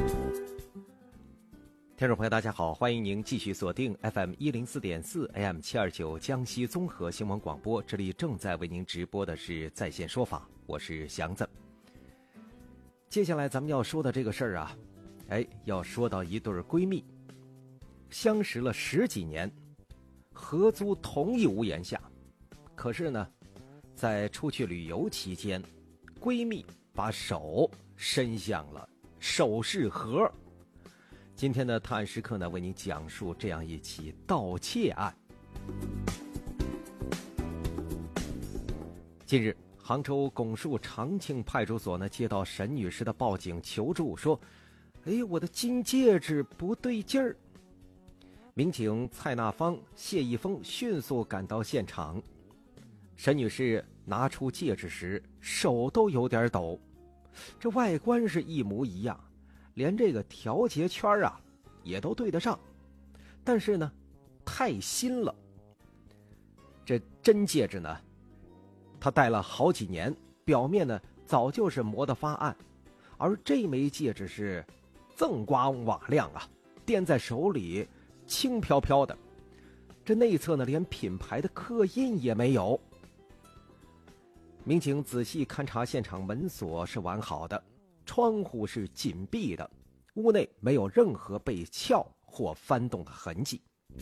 听众朋友大家好，欢迎您继续锁定 FM104.4 AM729 江西综合新闻广播，这里正在为您直播的是在线说法，我是祥子。接下来咱们要说的这个事儿啊，要说到一对闺蜜，相识了10几年，合租同一屋檐下，可是呢，在出去旅游期间，闺蜜把手伸向了首饰盒。今天的探案时刻呢，为您讲述这样一起盗窃案。近日，杭州拱墅长庆派出所呢接到沈女士的报警求助，说：“我的金戒指不对劲儿。”民警蔡娜芳、谢一峰迅速赶到现场。沈女士拿出戒指时，手都有点抖。这外观是一模一样，连这个调节圈啊也都对得上，但是呢太新了。这真戒指呢，她戴了好几年，表面呢早就是磨得发暗，而这枚戒指是锃光瓦亮啊，掂在手里轻飘飘的，这内侧呢连品牌的刻印也没有。民警仔细勘察现场，门锁是完好的，窗户是紧闭的，屋内没有任何被撬或翻动的痕迹。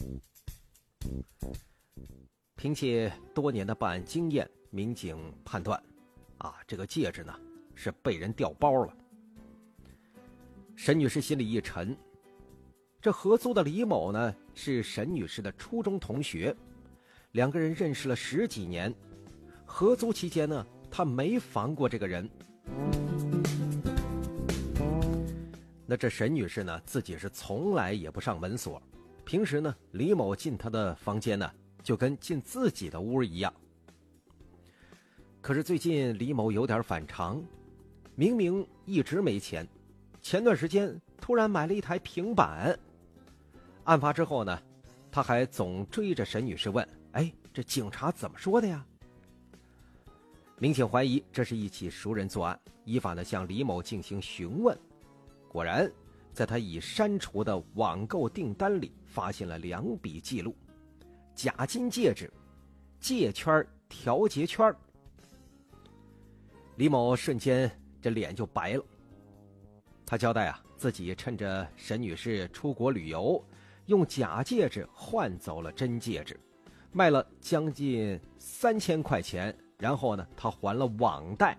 凭借多年的办案经验，民警判断这个戒指呢是被人调包了。沈女士心里一沉，这合租的李某呢是沈女士的初中同学，两个人认识了10几年，合租期间呢她没防过这个人。那这沈女士呢自己是从来也不上门锁，平时呢李某进她的房间呢就跟进自己的屋一样。可是最近李某有点反常，明明一直没钱，前段时间突然买了一台平板。案发之后呢，他还总追着沈女士问：“这警察怎么说的呀？”民警怀疑这是一起熟人作案，依法呢向李某进行询问。果然，在他已删除的网购订单里发现了2笔记录：假金戒指、戒圈、调节圈。李某瞬间这脸就白了。他交代自己趁着沈女士出国旅游，用假戒指换走了真戒指，卖了将近3000块钱，然后呢他还了网贷。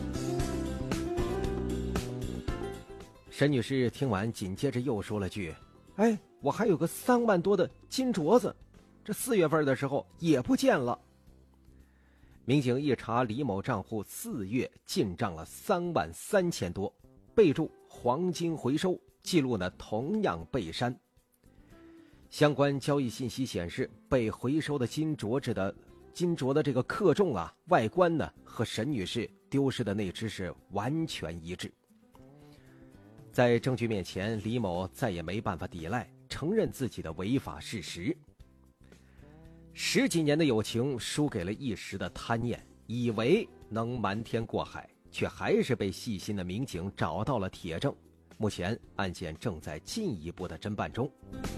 沈女士听完紧接着又说了句：“我还有个3万多的金镯子，这4月份的时候也不见了。”民警一查李某账户4月进账了3万3千多，备注黄金回收，记录呢同样被删。相关交易信息显示，被回收的金镯的这个克重外观呢和沈女士丢失的那只是完全一致。在证据面前，李某再也没办法抵赖，承认自己的违法事实。10几年的友情输给了一时的贪念，以为能瞒天过海，却还是被细心的民警找到了铁证。目前案件正在进一步的侦办中。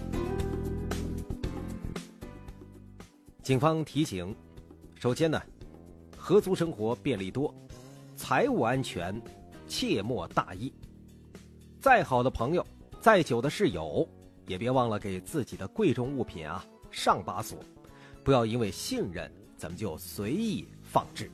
警方提醒，首先呢，合租生活便利多，财务安全切莫大意。再好的朋友，再久的室友，也别忘了给自己的贵重物品上把锁，不要因为信任咱们就随意放置。